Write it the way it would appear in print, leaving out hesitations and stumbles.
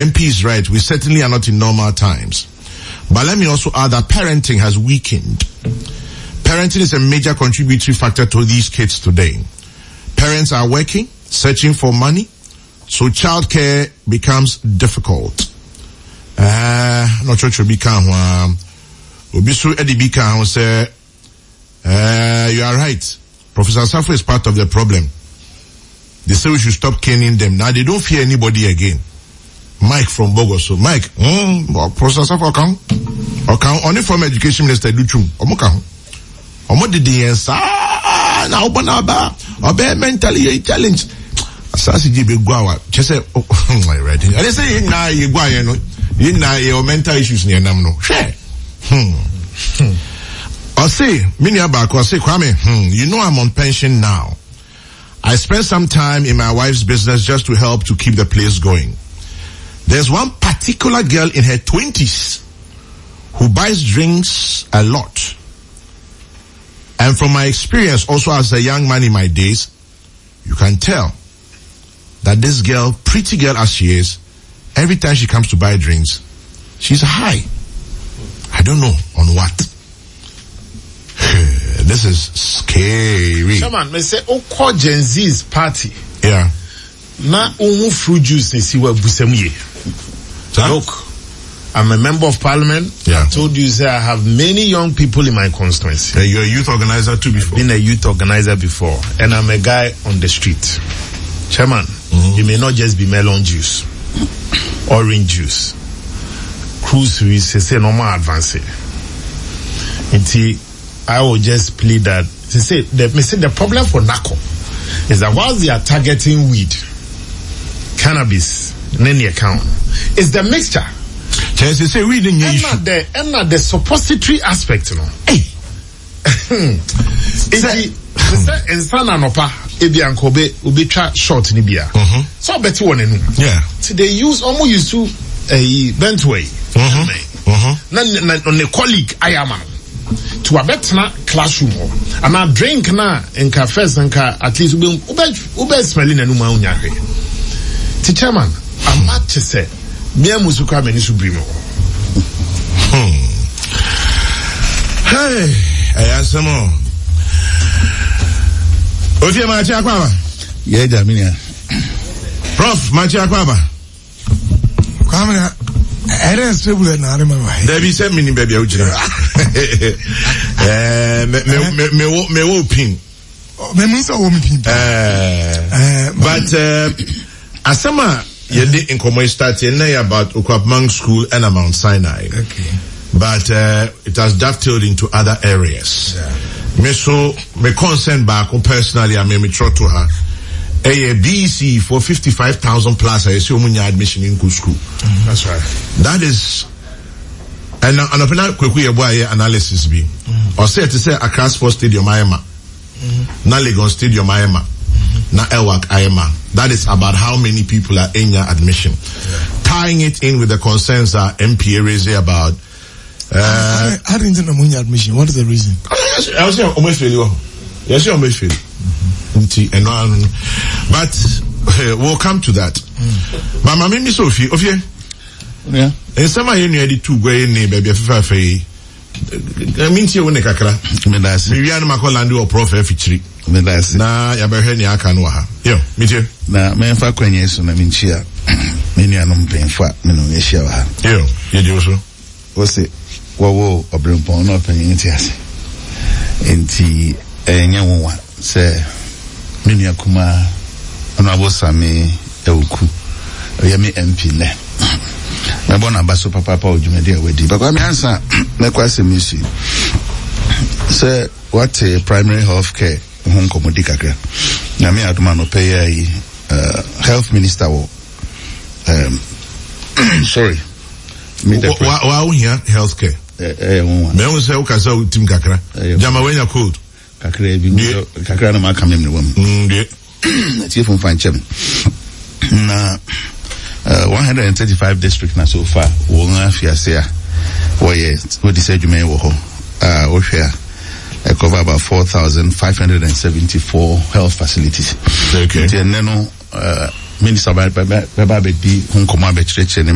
MP is right. We certainly are not in normal times. But let me also add that parenting has weakened. Parenting is a major contributory factor to these kids today. Parents are working, searching for money, so childcare becomes difficult. Not sure to become Obisu Edibika say, you are right. Professor Safo is part of the problem. They say we should stop caning them. Now they don't fear anybody again. Mike from Bogos. So Mike, Professor Safo okay, only from Education Minister Duchum. Omo did the answer. Now banaba. Obe mentally challenged. Asasi jibe gwawa. Just say, my writing. And they say na ye gwa ye no. Ye na ye mental issues ni enam no. Share. I say, I say, Kwame, you know I'm on pension now. I spent some time in my wife's business just to help to keep the place going. There's one particular girl in her 20s who buys drinks a lot. And from my experience also as a young man in my days, you can tell that this girl, pretty girl as she is, every time she comes to buy drinks, she's high. I don't know on what. This is scary. Shaman, me say, call Gen Z's party. Yeah. Na fruit juice ni siwa busemye. Look, I'm a member of parliament. Yeah. I told you, say, I have many young people in my constituency. You're a youth organizer too before. I've been a youth organizer before. And I'm a guy on the street. Chairman, it may not just be melon juice, orange juice. Cruise we say normal advance. I will just plead that the problem for NACO is that whilst they are targeting weed, cannabis, in any account, is the mixture. Say weed in and not the suppository aspect, you know. Hey. Insana nopa ebi ankobe ubicha short nibia. So better one enu. Yeah. So they almost used to a bentway. Na on a colleague ayaman. To a better classroom and I drink na in cafes and at least ube smelling and uma unyake. Teacher man, I'm mad to say, Mia Musuka Menisu Brimo. Hey, I ask some more. Otie Machi Akwaba? Yeah, Daminia. Prof, Machi Akwaba? Kwame, I don't stable and I remember. There be 7 minutes, baby. Me wo pin. Me musa wo me pin. But asama yedi in komo start na about Okwapmang School and Mount Sinai. Okay. But it has dovetailed into other areas. Yeah. Me concern back personally, I me throw to her. A BEC for 55,000 plus. I see umunya admission in school. That's right. That is, and opena kwekwe boy analysis be. Or say to say Accra Sports Stadium Ayema, na Legon Stadium Ayema, na Elwak Ayema. That is about how many people are in your admission. Yeah. Tying it in with the concerns that MPA raised about. I didn't know umunya admission. What is the reason? I was saying almost failure. Yes, you almost fail. But we'll come to that. But my name is Sophie. Yeah. And some of you need to go in baby Fafe. I mean, you won't kakra. Vivian Macolandi or Prof. F3. Na Yabaheni Akanwa. Yo, meet you. Na Menfa Quenyes on a Minchia. Many are not paying for Minonesia. Yo, you do so. What's it? Wo Obrimpon or Penitias. And the Nyawa say. Mini akuma Honorable Sami Euku Yemi MP le me bona baso papa ojumede wedi but me answer me kwase misi say what primary health care hon komodi kakra na me aduma no pay health minister wo sorry me wa here health care me won say ukasa utim kakra jama wenya code kakra bi kakra na maka me wam tie from fanchem na 135 district na so far won afiase a what the surgery wo ho wo hwe a cover about 4,574 health facilities. Okay. Minister ba be di hun koma be chire